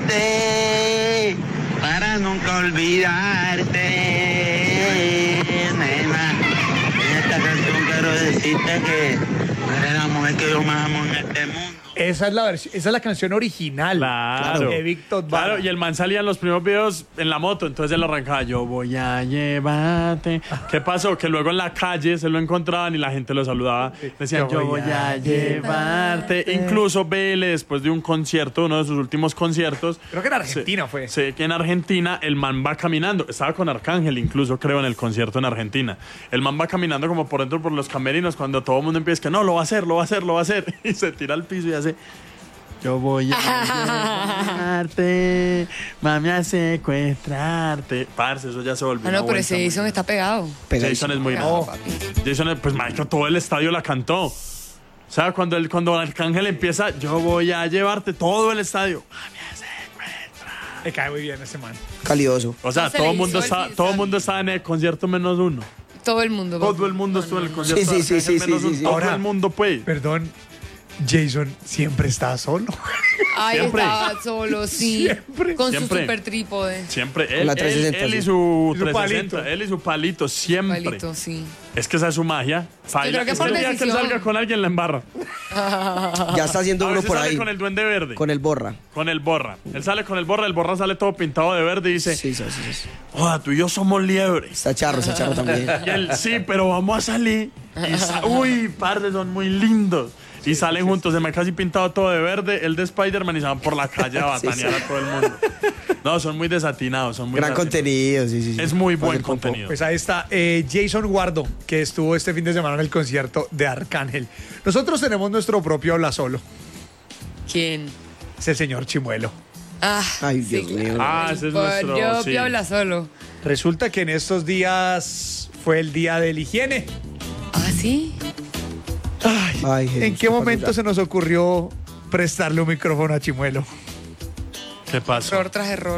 olvidarte, para nunca olvidarte, nena. En esta canción quiero decirte que eres la mujer que yo más amo en este mundo. Esa es la canción original. Claro. De Víctor Vara. Claro, y el man salía en los primeros videos en la moto, entonces él arrancaba, yo voy a llevarte. ¿Qué pasó? Que luego en la calle se lo encontraban y la gente lo saludaba. Decían, yo voy a llevarte. Incluso Vélez, después de un concierto, uno de sus últimos conciertos. Creo que en Argentina fue. Sí, que en Argentina el man va caminando. Estaba con Arcángel, incluso creo, en el concierto en Argentina. El man va caminando como por dentro por los camerinos cuando todo el mundo empieza que no, lo va a hacer. Y se tira al piso y hace... Yo voy a llevarte, mami, a secuestrarte. Parce, eso ya se volvió. No, pero ese Jason está pegado. Jason es muy Pegado, grande. Jason, pues, maestro, todo el estadio la cantó. O sea, cuando Arcángel empieza, yo voy a llevarte, todo el estadio. Mami, a secuestrar. Me cae muy bien ese man. Calidoso. O sea, todo el mundo estaba en el concierto menos uno. Todo el mundo. Todo el mundo estuvo en el concierto. Sí. Todo Ahora, el mundo, pues. Perdón, Jason siempre está solo. Ay, Siempre. estaba solo, sí. Siempre. Con Siempre. su super trípode. Siempre. La 360, Él y sí. su Y su 360. palito. Él y su palito, siempre. Palito, sí. Es que esa es su magia. Falla. creo que Es por el día que él decisión. salga con alguien la embarra. Ya está haciendo A uno veces por sale ahí. con el duende verde. Con el borra. Con el borra. Él sale con el borra sale todo pintado de verde y dice, Sí. joda, tú y yo somos liebres. Está charro también. Y él, sí, pero vamos a salir. Uy, parce, son muy lindos. Y salen juntos, se me ha casi pintado todo de verde, el de Spider-Man y se van por la calle a batanear a todo el mundo. No, son muy desatinados, son muy Gran desatinados. contenido, sí. Es muy Para buen hacer popó. contenido. Pues ahí está Jason Guardo, que estuvo este fin de semana en el concierto de Arcángel. Nosotros tenemos nuestro propio Habla Solo. ¿Quién? Es el señor Chimuelo. Ay, Dios mío. Ah, ese es nuestro... Yo sí. habla solo. Resulta que en estos días fue el día del higiene. ¿Ah, sí? Ay, Jesús, ¿En qué momento se nos ocurrió prestarle un micrófono a Chimuelo? ¿Qué pasó? Error tras error.